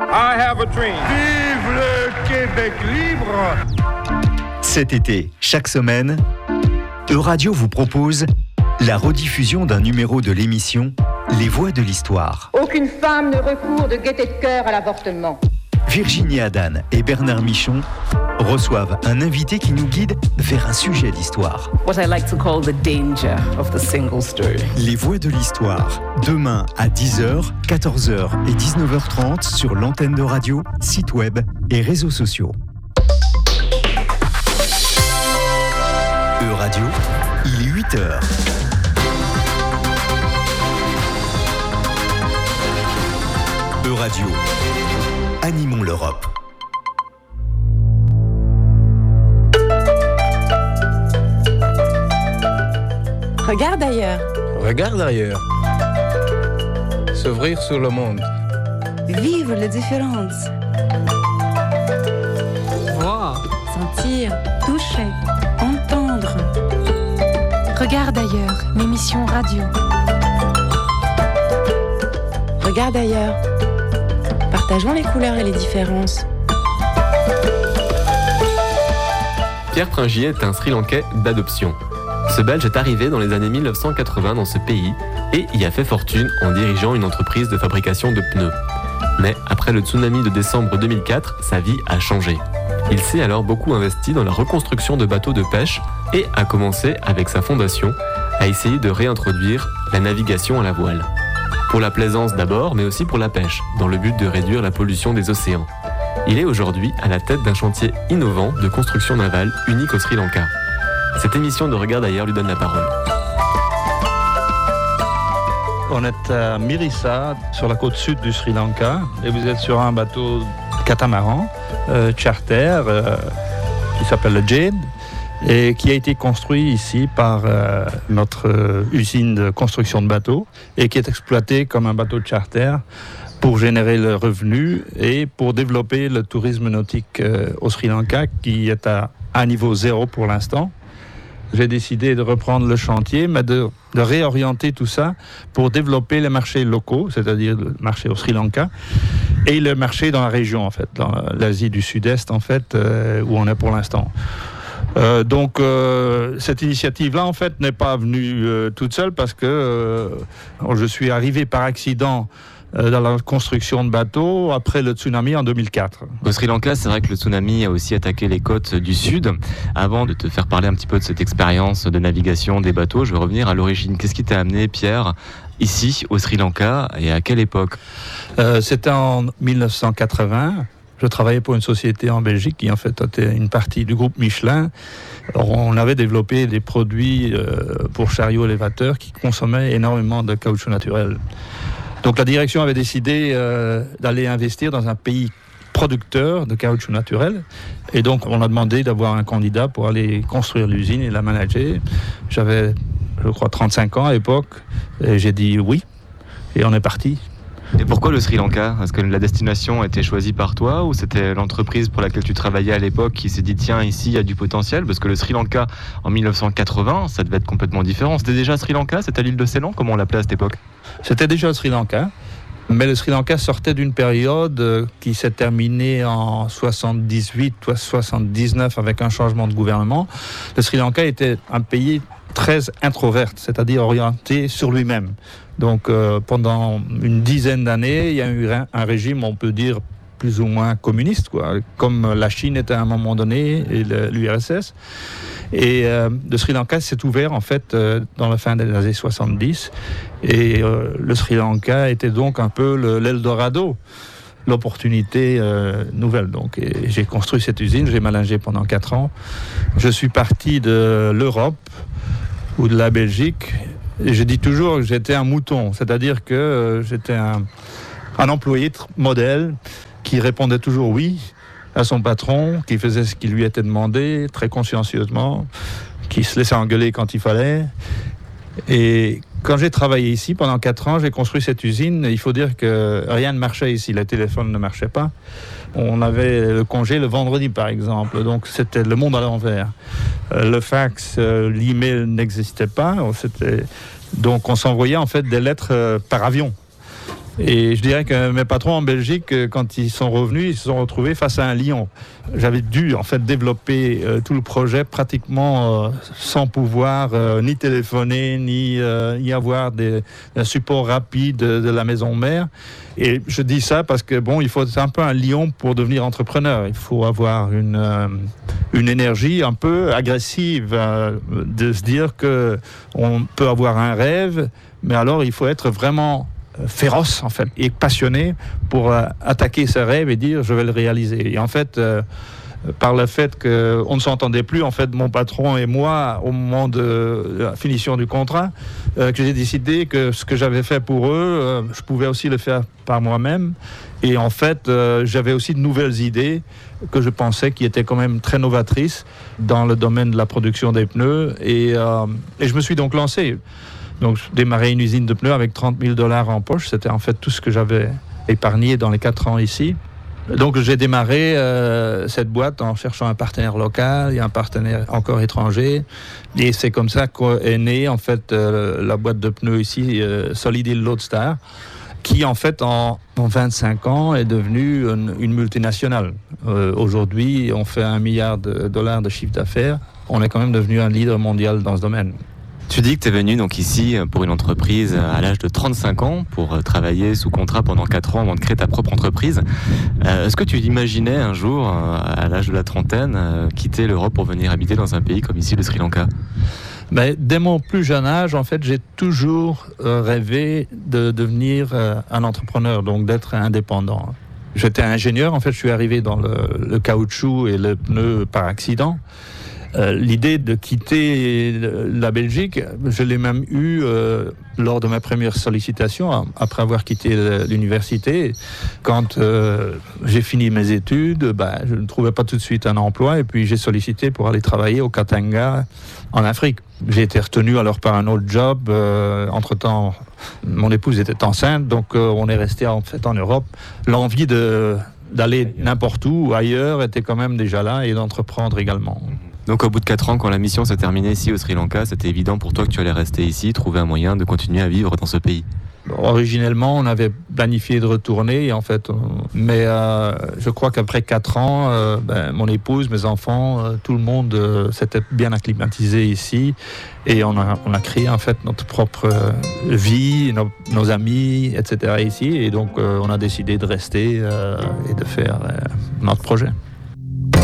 I have a dream. Vive le Québec libre! Cet été, chaque semaine, Euradio vous propose la rediffusion d'un numéro de l'émission Les Voix de l'Histoire. Aucune femme ne recourt de gaieté de cœur à l'avortement. Virginie Adan et Bernard Michon reçoivent un invité qui nous guide vers un sujet d'histoire. What I like to call the danger of the single story. Les Voix de l'Histoire, demain à 10h, 14h et 19h30 sur l'antenne de radio, site web et réseaux sociaux. Euradio, il est 8h. Euradio, animons l'Europe. Regarde ailleurs. Regarde ailleurs. S'ouvrir sur le monde. Vivre les différences. Voir. Sentir. Toucher. Entendre. Regarde ailleurs, l'émission radio. Regarde ailleurs. Partageons les couleurs et les différences. Pierre Pringier est un Sri Lankais d'adoption. Ce Belge est arrivé dans les années 1980 dans ce pays et y a fait fortune en dirigeant une entreprise de fabrication de pneus. Mais après le tsunami de décembre 2004, sa vie a changé. Il s'est alors beaucoup investi dans la reconstruction de bateaux de pêche et a commencé, avec sa fondation, à essayer de réintroduire la navigation à la voile. Pour la plaisance d'abord, mais aussi pour la pêche, dans le but de réduire la pollution des océans. Il est aujourd'hui à la tête d'un chantier innovant de construction navale unique au Sri Lanka. Cette émission de Regarde ailleurs lui donne la parole. On est à Mirissa, sur la côte sud du Sri Lanka, et vous êtes sur un bateau catamaran, charter, qui s'appelle le Jade, et qui a été construit ici par notre usine de construction de bateaux, et qui est exploité comme un bateau de charter pour générer le revenu et pour développer le tourisme nautique au Sri Lanka, qui est à un niveau zéro pour l'instant. J'ai décidé de reprendre le chantier, mais de réorienter tout ça pour développer les marchés locaux, c'est-à-dire le marché au Sri Lanka, et le marché dans la région, en fait, dans l'Asie du Sud-Est, en fait, où on est pour l'instant. Donc, cette initiative-là, en fait, n'est pas venue toute seule parce que je suis arrivé par accident dans la construction de bateaux après le tsunami en 2004. Au Sri Lanka, c'est vrai que le tsunami a aussi attaqué les côtes du sud. Avant de te faire parler un petit peu de cette expérience de navigation des bateaux, je vais revenir à l'origine. Qu'est-ce qui t'a amené, Pierre, ici, au Sri Lanka, et à quelle époque ? C'était en 1980. Je travaillais pour une société en Belgique qui en fait était une partie du groupe Michelin. Alors, on avait développé des produits pour chariots élévateurs qui consommaient énormément de caoutchouc naturel. Donc la direction avait décidé d'aller investir dans un pays producteur de caoutchouc naturel. Et donc on a demandé d'avoir un candidat pour aller construire l'usine et la manager. J'avais, je crois, 35 ans à l'époque. Et j'ai dit oui. Et on est parti. Et pourquoi le Sri Lanka ? Est-ce que la destination a été choisie par toi ou c'était l'entreprise pour laquelle tu travaillais à l'époque qui s'est dit tiens, ici il y a du potentiel ? Parce que le Sri Lanka en 1980, ça devait être complètement différent. C'était déjà Sri Lanka ? C'était l'île de Ceylan ? Comment on l'appelait à cette époque ? C'était déjà le Sri Lanka. Mais le Sri Lanka sortait d'une période qui s'est terminée en 78 ou 79 avec un changement de gouvernement. Le Sri Lanka était un pays très introverte, c'est-à-dire orienté sur lui-même. Donc pendant une dizaine d'années, il y a eu un régime, on peut dire, plus ou moins communiste, quoi, comme la Chine était à un moment donné, et l'URSS. Et le Sri Lanka s'est ouvert, en fait, dans la fin des années 70. Et le Sri Lanka était donc un peu l'Eldorado, l'opportunité nouvelle. Donc, et j'ai construit cette usine, j'ai managé pendant 4 ans. Je suis parti de l'Europe ou de la Belgique. Et je dis toujours que j'étais un mouton, c'est-à-dire que j'étais un employé modèle qui répondait toujours oui à son patron, qui faisait ce qui lui était demandé très consciencieusement, qui se laissait engueuler quand il fallait. Et quand j'ai travaillé ici pendant 4 ans, j'ai construit cette usine. Il faut dire que rien ne marchait ici, le téléphone ne marchait pas. On avait le congé le vendredi, par exemple, donc c'était le monde à l'envers. Le fax, l'email n'existait pas, donc on s'envoyait en fait des lettres par avion. Et je dirais que mes patrons en Belgique, quand ils sont revenus, ils se sont retrouvés face à un lion. J'avais dû en fait développer tout le projet pratiquement sans pouvoir ni téléphoner, ni avoir un support rapide de la maison mère. Et je dis ça parce que bon, il faut être un peu un lion pour devenir entrepreneur. Il faut avoir une énergie un peu agressive, de se dire que on peut avoir un rêve, mais alors il faut être vraiment féroce en fait et passionné pour attaquer ce rêve et dire je vais le réaliser. Et en fait, par le fait qu'on ne s'entendait plus, en fait, mon patron et moi, au moment de la finition du contrat, que j'ai décidé que ce que j'avais fait pour eux, je pouvais aussi le faire par moi-même. Et en fait, j'avais aussi de nouvelles idées que je pensais qui étaient quand même très novatrices dans le domaine de la production des pneus. Et je me suis donc lancé. Donc, je démarrais une usine de pneus avec $30,000 en poche. C'était en fait tout ce que j'avais épargné dans les 4 ans ici. Donc, j'ai démarré cette boîte en cherchant un partenaire local et un partenaire encore étranger. Et c'est comme ça qu'est née, en fait, la boîte de pneus ici, Solid Hill Loadstar, qui, en fait, en 25 ans, est devenue une multinationale. Aujourd'hui, on fait $1 milliard de chiffre d'affaires. On est quand même devenu un leader mondial dans ce domaine. Tu dis que tu es venu donc ici pour une entreprise à l'âge de 35 ans pour travailler sous contrat pendant 4 ans avant de créer ta propre entreprise. Est-ce que tu imaginais un jour, à l'âge de la trentaine, quitter l'Europe pour venir habiter dans un pays comme ici, le Sri Lanka ? Dès mon plus jeune âge, en fait, j'ai toujours rêvé de devenir un entrepreneur, donc d'être indépendant. J'étais ingénieur, en fait, je suis arrivé dans le caoutchouc et le pneu par accident. L'idée de quitter la Belgique, je l'ai même eue lors de ma première sollicitation, après avoir quitté l'université. Quand j'ai fini mes études, je ne trouvais pas tout de suite un emploi et puis j'ai sollicité pour aller travailler au Katanga, en Afrique. J'ai été retenu alors par un autre job. Entre-temps, mon épouse était enceinte, donc on est resté en fait en Europe. L'envie d'aller n'importe où ailleurs était quand même déjà là et d'entreprendre également. Donc au bout de 4 ans, quand la mission s'est terminée ici au Sri Lanka, c'était évident pour toi que tu allais rester ici, trouver un moyen de continuer à vivre dans ce pays. Originellement, on avait planifié de retourner, en fait, mais je crois qu'après 4 ans, mon épouse, mes enfants, tout le monde s'était bien acclimatisé ici, et on a créé en fait notre propre vie, nos amis, etc. ici, et donc on a décidé de rester et de faire notre projet.